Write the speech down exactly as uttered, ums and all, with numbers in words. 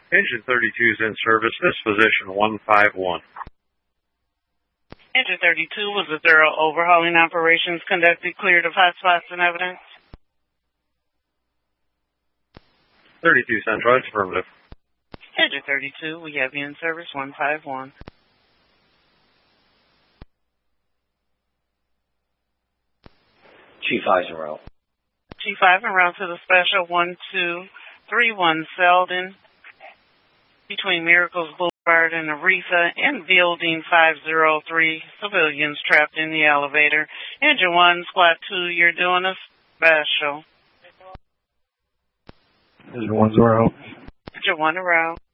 Engine thirty-two is in service. This position one five one. Engine thirty-two, was a thorough overhauling operations conducted, cleared of hotspots and evidence? thirty-two Central, it's affirmative. Engine thirty-two, we have you in service one five one. Chief Eisenrout. Chief Eisenrout to the special one two three one Selden between Miracles Boulevard and Aretha and building five oh three. Civilians trapped in the elevator. Engine one, squad two, you're doing a special. Engine one's around. Engine one around.